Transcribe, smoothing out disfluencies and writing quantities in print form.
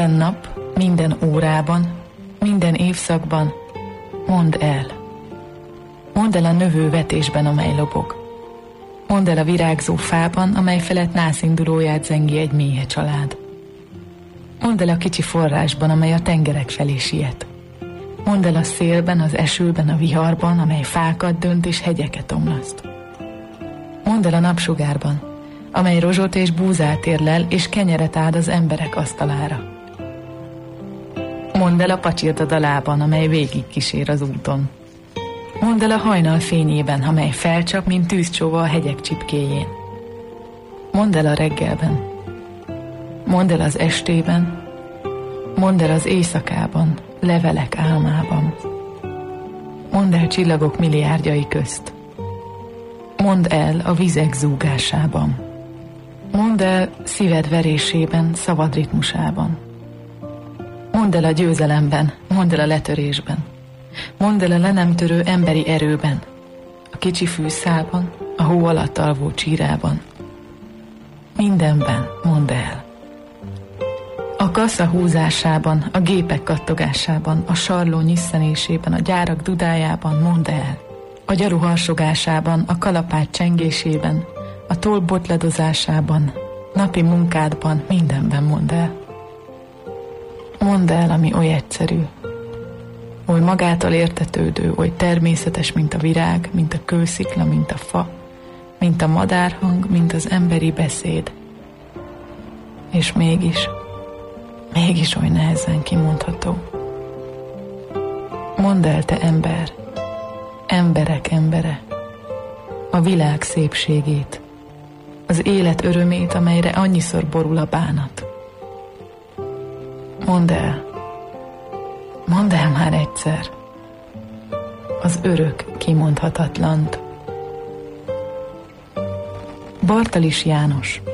Minden nap, minden órában, minden évszakban mondd el. Mondd el a növő vetésben, amely lobog. Mondd el a virágzó fában, amely felett nászindulóját zengi egy méhe család. Mondd el a kicsi forrásban, amely a tengerek felé siet. Mondd el a szélben, az esőben, a viharban, amely fákat dönt és hegyeket omlaszt. Mondd el a napsugárban, amely rozsot és búzát érlel, és kenyeret áld az emberek asztalára. Mondd el a pacsirta dalában, amely végig kísér az úton. Mondd el a hajnal fényében, amely felcsap, mint tűzcsóva a hegyek csipkéjén. Mondd el a reggelben. Mondd el az estében. Mondd el az éjszakában, levelek álmában. Mondd el csillagok milliárdjai közt. Mondd el a vizek zúgásában. Mondd el szíved verésében, szavad ritmusában. Mondd el a győzelemben, mondd el a letörésben. Mondd el a le nem törő emberi erőben, a kicsi fűszálban, a hó alatt alvó csírában. Mindenben mondd el. A kassa húzásában, a gépek kattogásában, a sarló nyisszenésében, a gyárak dudájában mondd el. A gyaru harsogásában, a kalapács csengésében, a toll botladozásában, napi munkádban, mindenben mondd el. Mondd el, ami oly egyszerű, oly magától értetődő, oly természetes, mint a virág, mint a kőszikla, mint a fa, mint a madárhang, mint az emberi beszéd. És mégis oly nehezen kimondható. Mondd el, te ember, emberek embere, a világ szépségét, az élet örömét, amelyre annyiszor borul a bánat. Mondd el már egyszer az örök kimondhatatlant. Bartalis János.